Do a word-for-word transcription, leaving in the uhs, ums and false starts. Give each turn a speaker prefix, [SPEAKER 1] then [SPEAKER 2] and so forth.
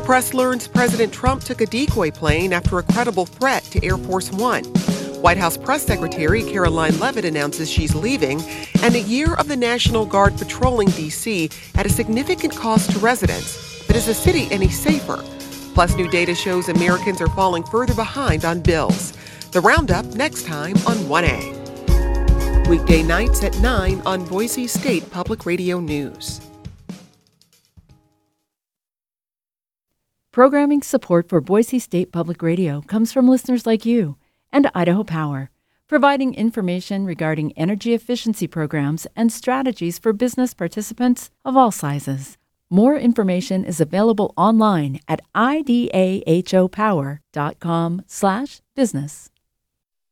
[SPEAKER 1] Press learns President Trump took a decoy plane after a credible threat to Air Force One. White House Press Secretary Caroline Leavitt announces she's leaving, and a year of the National Guard patrolling D C at a significant cost to residents. But is the city any safer? Plus, new data shows Americans are falling further behind on bills. The Roundup next time on one A. Weekday nights at nine on Boise State Public Radio News.
[SPEAKER 2] Programming support for Boise State Public Radio comes from listeners like you and Idaho Power, providing information regarding energy efficiency programs and strategies for business participants of all sizes. More information is available online at idahopower.com slash business.